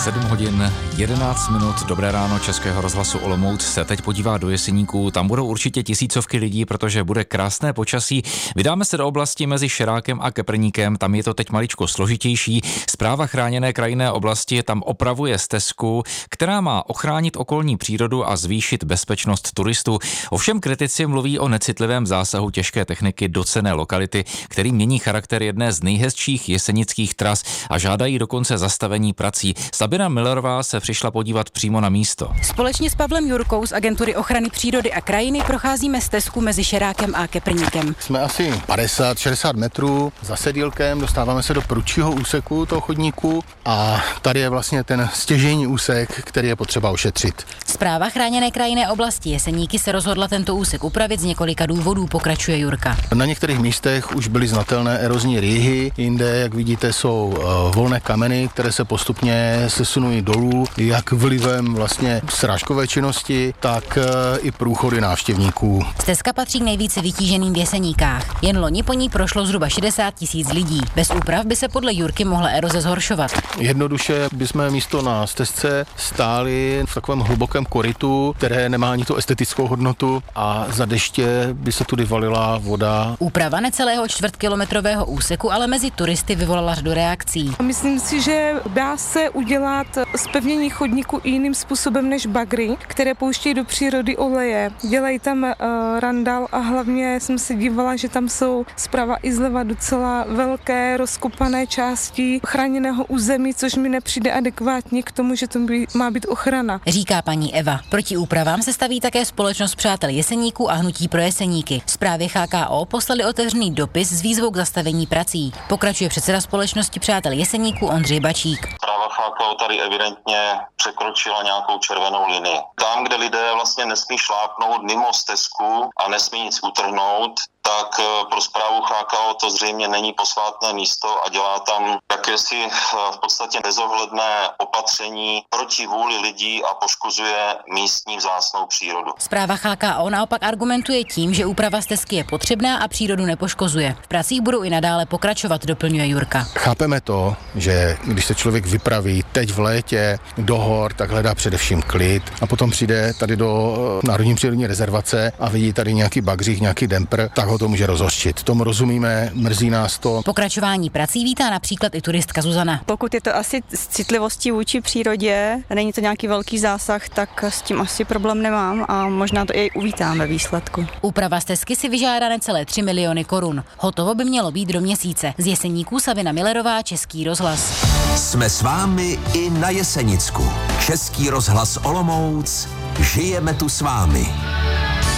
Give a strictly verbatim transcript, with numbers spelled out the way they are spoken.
sedm hodin jedenáct minut, dobré ráno Českého rozhlasu Olomouc se teď podívá do Jeseníků. Tam budou určitě tisícovky lidí, protože bude krásné počasí. Vydáme se do oblasti mezi Šerákem a Keprníkem, tam je to teď maličko složitější. Správa chráněné krajinné oblasti tam opravuje stezku, která má ochránit okolní přírodu a zvýšit bezpečnost turistů. Ovšem kritici mluví o necitlivém zásahu těžké techniky do cenné lokality, který mění charakter jedné z nejhezčích jesenických tras a žádají dokonce zastavení prací. Sabina Millerová se přišla podívat přímo na místo. Společně s Pavlem Jurkou z Agentury ochrany přírody a krajiny procházíme stezku mezi Šerákem a Keprníkem. Jsme asi padesát šedesát metrů za sedílkem, dostáváme se do prudšího úseku toho chodníku a tady je vlastně ten stěžejní úsek, který je potřeba ošetřit. Správa chráněné krajinné oblasti Jeseníky se rozhodla tento úsek upravit z několika důvodů, pokračuje Jurka. Na některých místech už byly znatelné erozní rýhy, jinde, jak vidíte, jsou uh, volné kameny, které se postupně sesunují dolů, jak vlivem vlastně srážkové činnosti, tak uh, i průchody návštěvníků. Stezka patří k nejvíce vytíženým v Jeseníkách. Jen loni po ní prošlo zhruba šedesát tisíc lidí. Bez úprav by se podle Jurky mohla eroze zhoršovat. Jednoduše bychom místo na stezce stáli v takovém hlubokém korytu, které nemá ani tu estetickou hodnotu a za deště by se tudy valila voda. Úprava necelého čtvrtkilometrového úseku ale mezi turisty vyvolala řadu reakcí. Myslím si, že dá se udělat zpevnění chodníku i jiným způsobem než bagry, které pouštějí do přírody oleje. Dělají tam uh, randál a hlavně jsem se dívala, že tam jsou zprava i zleva docela velké rozkopané části chráněného území, což mi nepřijde adekvátně k tomu, že to by, má být ochrana. Říká paní Eva. Proti úpravám se staví také společnost Přátel Jeseníků a Hnutí pro Jeseníky. Správě H K O poslali otevřený dopis s výzvou k zastavení prací. Pokračuje předseda společnosti Přátel Jeseníků Ondřej Bačík. Správa H K O tady evidentně překročila nějakou červenou linii. Tam, kde lidé vlastně nesmí šlápnout mimo stezku a nesmí nic utrhnout, tak pro správu H K O to zřejmě není posvátné místo a dělá tam jakési v podstatě bezohledné opatření proti vůli lidí a poškozuje místní vzácnou přírodu. Správa H K O naopak argumentuje tím, že úprava stezky je potřebná a přírodu nepoškozuje. V pracích budou i nadále pokračovat, doplňuje Jurka. Chápeme to, že když se člověk vypraví teď v létě do hor, tak hledá především klid a potom přijde tady do Národní přírodní rezervace a vidí tady nějaký bagřík, nějaký dempr, tak ho to může rozhořčit. Tomu rozumíme, mrzí nás to. Pokračování prací vítá například i turistka Zuzana. Pokud je to asi s citlivostí vůči přírodě, není to nějaký velký zásah, tak s tím asi problém nemám a možná to i uvítám ve výsledku. Úprava stezky si vyžádá necelé tři miliony korun. Hotovo by mělo být do měsíce. Z Jeseníků Sabina Millerová, Český rozhlas. Jsme s vámi i na Jesenicku. Český rozhlas Olomouc. Žijeme tu s vámi.